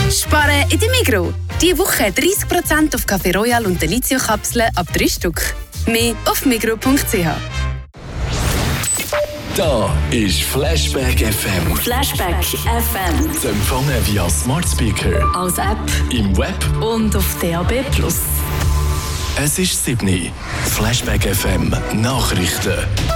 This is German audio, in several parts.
Sparen in der Migros. Diese Woche 30% auf Café Royal und Delizio-Kapseln ab 3 Stück. Mehr auf migros.ch. Da ist Flashback FM. Flashback FM. Zu empfangen via Smart Speaker, Als App im Web. und auf DAB+. Es ist 7. Flashback FM Nachrichten.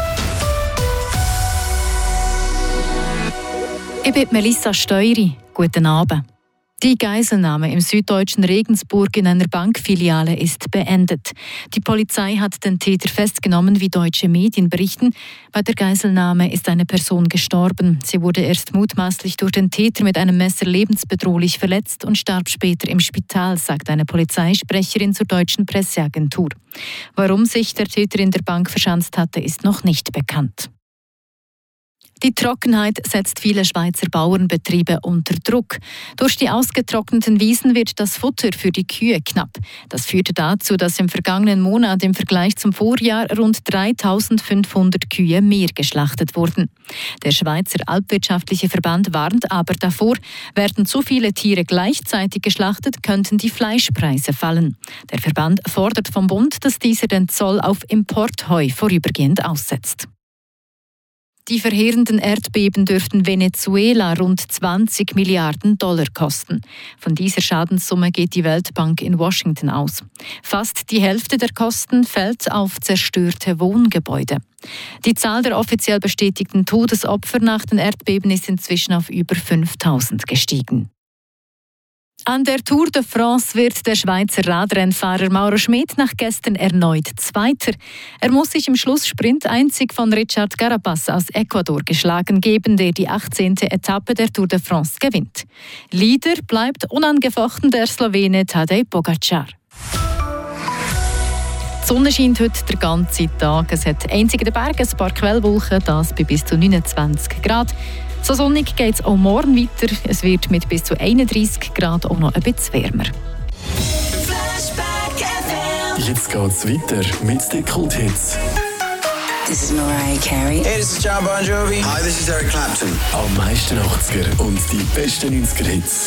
Ich bin Melissa Steury. Guten Abend. Die Geiselnahme im süddeutschen Regensburg in einer Bankfiliale ist beendet. Die Polizei hat den Täter festgenommen, wie deutsche Medien berichten. Bei der Geiselnahme ist eine Person gestorben. Sie wurde erst mutmaßlich durch den Täter mit einem Messer lebensbedrohlich verletzt und starb später im Spital, sagt eine Polizeisprecherin zur deutschen Presseagentur. Warum sich der Täter in der Bank verschanzt hatte, ist noch nicht bekannt. Die Trockenheit setzt viele Schweizer Bauernbetriebe unter Druck. Durch die ausgetrockneten Wiesen wird das Futter für die Kühe knapp. Das führte dazu, dass im vergangenen Monat im Vergleich zum Vorjahr rund 3.500 Kühe mehr geschlachtet wurden. Der Schweizer Alpwirtschaftliche Verband warnt aber davor, werden zu viele Tiere gleichzeitig geschlachtet, könnten die Fleischpreise fallen. Der Verband fordert vom Bund, dass dieser den Zoll auf Importheu vorübergehend aussetzt. Die verheerenden Erdbeben dürften Venezuela rund 20 Milliarden Dollar kosten. Von dieser Schadenssumme geht die Weltbank in Washington aus. Fast die Hälfte der Kosten fällt auf zerstörte Wohngebäude. Die Zahl der offiziell bestätigten Todesopfer nach den Erdbeben ist inzwischen auf über 5.000 gestiegen. An der Tour de France wird der Schweizer Radrennfahrer Mauro Schmid nach gestern erneut Zweiter. Er muss sich im Schlusssprint einzig von Richard Carapaz aus Ecuador geschlagen geben, der die 18. Etappe der Tour de France gewinnt. Leader bleibt unangefochten der Slowene Tadej Pogačar. Die Sonne scheint heute den ganzen Tag. Es hat einzig in den Bergen ein paar Quellwolken, das bei bis zu 29 Grad. So sonnig geht es auch morgen weiter. Es wird mit bis zu 31 Grad auch noch ein bisschen wärmer. Jetzt geht's weiter mit den Kulthits. This is Mariah Carey. Hey, this is John Bon Jovi. Hi, this is Eric Clapton. Am meisten 80er und die besten 90er Hits.